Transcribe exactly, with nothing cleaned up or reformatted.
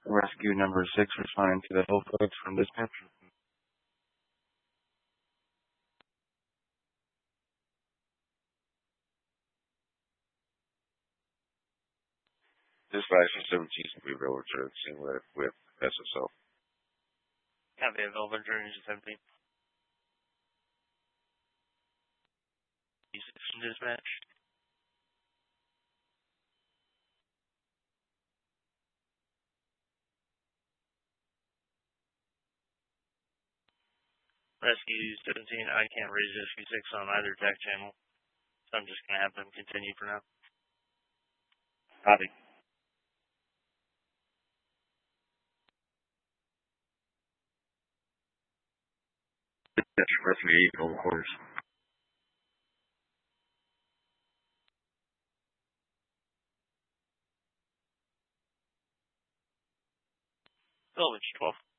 Rescue number six responding to the Hill Codes from dispatch. Dispatch from seventeen Beaver Village scene with, with S S O. Copy of Village seventeen. Dispatch. Rescue seventeen, I can't raise Rescue six on either T A C channel, so I'm just going to have them continue for now. Copy. Rescue eight, all quarters. Village twelve.